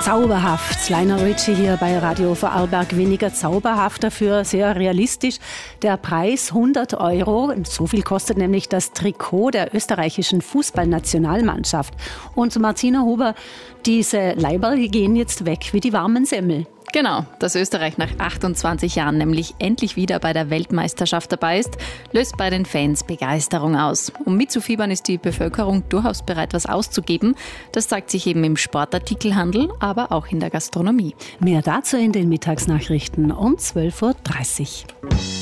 Zauberhaft. Lionel Richie hier bei Radio Vorarlberg. Weniger zauberhaft, dafür sehr realistisch. Der Preis 100 €. So viel kostet nämlich das Trikot der österreichischen Fußballnationalmannschaft. Und Martina Huber, diese Leiberl gehen jetzt weg wie die warmen Semmel. Genau, dass Österreich nach 28 Jahren nämlich endlich wieder bei der Weltmeisterschaft dabei ist, löst bei den Fans Begeisterung aus. Um mitzufiebern ist die Bevölkerung durchaus bereit, was auszugeben. Das zeigt sich eben im Sportartikelhandel, aber auch in der Gastronomie. Mehr dazu in den Mittagsnachrichten um 12:30 Uhr.